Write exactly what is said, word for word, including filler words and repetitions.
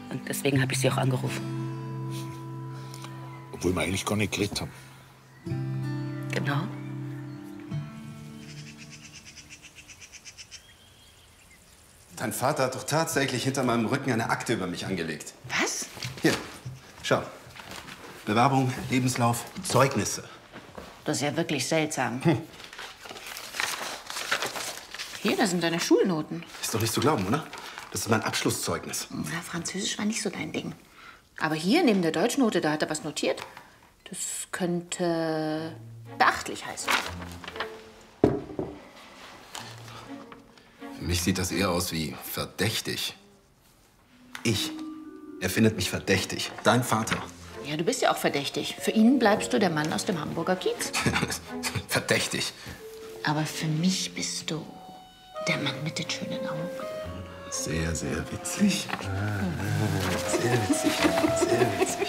Und deswegen habe ich Sie auch angerufen. Obwohl wir eigentlich gar nicht geredet haben. Genau. Dein Vater hat doch tatsächlich hinter meinem Rücken eine Akte über mich angelegt. Was? Hier, schau. Bewerbung, Lebenslauf, Zeugnisse. Das ist ja wirklich seltsam. Hm. Hier, das sind deine Schulnoten. Ist doch nicht zu glauben, oder? Das ist mein Abschlusszeugnis. Na, Französisch war nicht so dein Ding. Aber hier, neben der Deutschnote, da hat er was notiert. Das könnte beachtlich heißen. Für mich sieht das eher aus wie verdächtig. Ich. Er findet mich verdächtig. Dein Vater. Ja, du bist ja auch verdächtig. Für ihn bleibst du der Mann aus dem Hamburger Kiez. Verdächtig. Aber für mich bist du der Mann mit den schönen Augen. Sehr, sehr witzig. Sehr witzig.